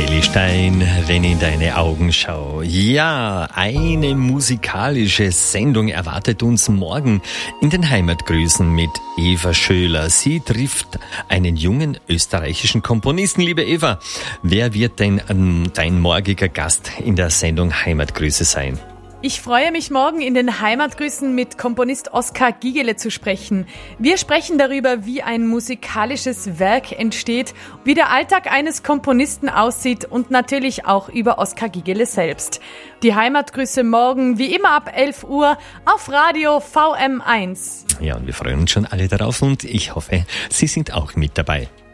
Eli Stein, wenn in deine Augen schau. Ja, eine musikalische Sendung erwartet uns morgen in den Heimatgrüßen mit Eva Schöler. Sie trifft einen jungen österreichischen Komponisten. Liebe Eva, wer wird denn dein morgiger Gast in der Sendung Heimatgrüße sein? Ich freue mich, morgen in den Heimatgrüßen mit Komponist Oskar Gigele zu sprechen. Wir sprechen darüber, wie ein musikalisches Werk entsteht, wie der Alltag eines Komponisten aussieht und natürlich auch über Oskar Gigele selbst. Die Heimatgrüße morgen, wie immer ab 11 Uhr, auf Radio VM1. Ja, und wir freuen uns schon alle darauf und ich hoffe, Sie sind auch mit dabei.